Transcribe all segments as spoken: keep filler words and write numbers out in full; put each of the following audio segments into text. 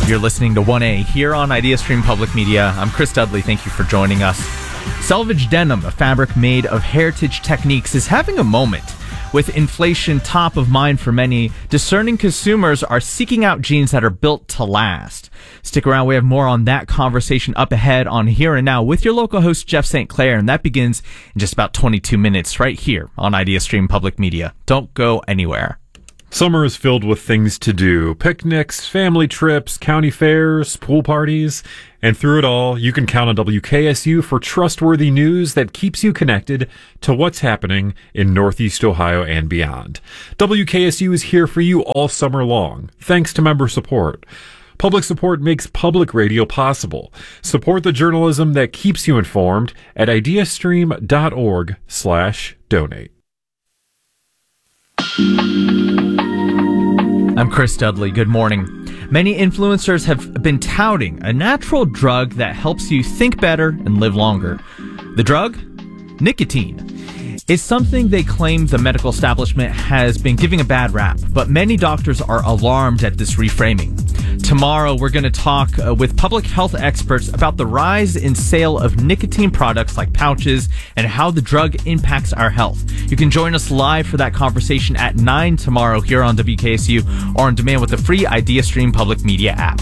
You're listening to one A here on IdeaStream Public Media. I'm Chris Dudley. Thank you for joining us. Selvage denim, a fabric made of heritage techniques, is having a moment. With inflation top of mind for many, discerning consumers are seeking out jeans that are built to last. Stick around. We have more on that conversation up ahead on Here and Now with your local host, Jeff Saint Clair, and that begins in just about twenty-two minutes right here on IdeaStream Public Media. Don't go anywhere. Summer is filled with things to do. Picnics, family trips, county fairs, pool parties. And through it all, you can count on W K S U for trustworthy news that keeps you connected to what's happening in Northeast Ohio and beyond. W K S U is here for you all summer long, thanks to member support. Public support makes public radio possible. Support the journalism that keeps you informed at ideastream.org slash donate. I'm Chris Dudley. Good morning. Many influencers have been touting a natural drug that helps you think better and live longer. The drug? Nicotine. It's something they claim the medical establishment has been giving a bad rap, but many doctors are alarmed at this reframing. Tomorrow, we're going to talk uh, with public health experts about the rise in sale of nicotine products like pouches and how the drug impacts our health. You can join us live for that conversation at nine tomorrow here on W K S U or on demand with the free IdeaStream Public Media app.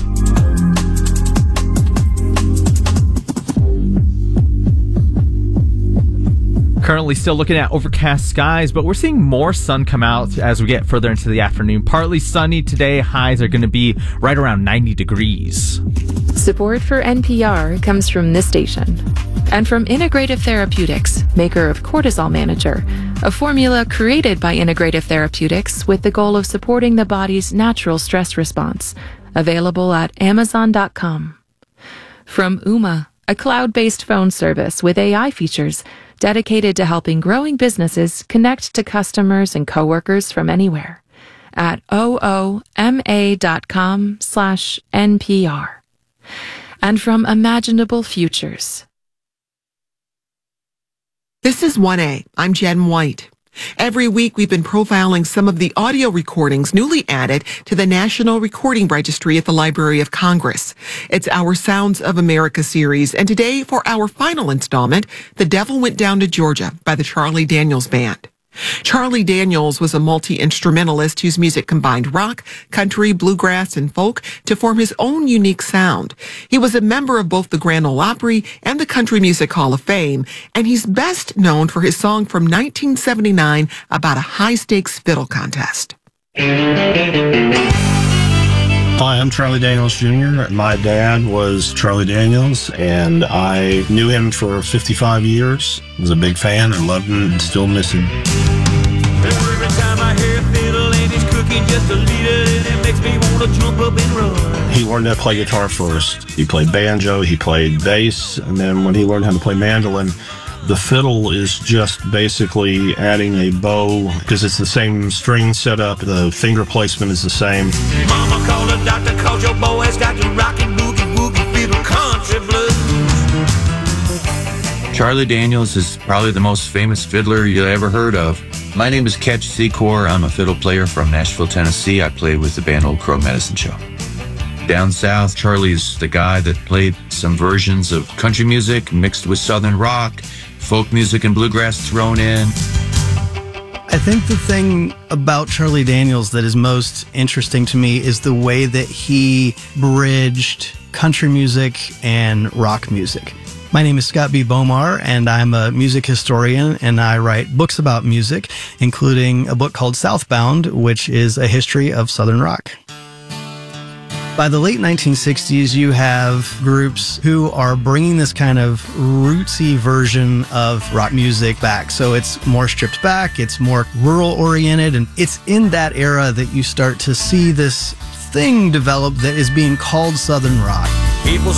Currently still looking at overcast skies, but we're seeing more sun come out as we get further into the afternoon. Partly sunny today. Highs are going to be right around ninety degrees. Support for N P R comes from this station and from Integrative Therapeutics, maker of Cortisol Manager, a formula created by Integrative Therapeutics with the goal of supporting the body's natural stress response. Available at amazon dot com. From Ooma, a cloud-based phone service with A I features dedicated to helping growing businesses connect to customers and coworkers from anywhere at ooma dot com slash N P R. And from Imaginable Futures. This is one A. I'm Jen White. Every week, we've been profiling some of the audio recordings newly added to the National Recording Registry at the Library of Congress. It's our Sounds of America series, and today, for our final installment, The Devil Went Down to Georgia by the Charlie Daniels Band. Charlie Daniels was a multi-instrumentalist whose music combined rock, country, bluegrass, and folk to form his own unique sound. He was a member of both the Grand Ole Opry and the Country Music Hall of Fame, and he's best known for his song from nineteen seventy-nine about a high-stakes fiddle contest. Hi, I'm Charlie Daniels Junior My dad was Charlie Daniels, and I knew him for fifty-five years. Was a big fan. I loved him and still miss him. Every time I hear a fiddle and he's cooking just a little, it makes me want to jump up and run. He learned how to play guitar first. He played banjo, he played bass, and then when he learned how to play mandolin, the fiddle is just basically adding a bow because it's the same string setup. The finger placement is the same. Mama called a doctor, called your boy has got the rockin' boogie woogie fiddle country blues. Charlie Daniels is probably the most famous fiddler you ever heard of. My name is Ketch Secor. I'm a fiddle player from Nashville, Tennessee. I played with the band Old Crow Medicine Show. Down south, Charlie's the guy that played some versions of country music mixed with southern rock, folk music and bluegrass thrown in. I think the thing about Charlie Daniels that is most interesting to me is the way that he bridged country music and rock music. My name is Scott B. Bomar, and I'm a music historian, and I write books about music, including a book called Southbound, which is a history of Southern rock. By the late nineteen sixties, you have groups who are bringing this kind of rootsy version of rock music back. So it's more stripped back, it's more rural-oriented, and it's in that era that you start to see this thing develop that is being called Southern rock. People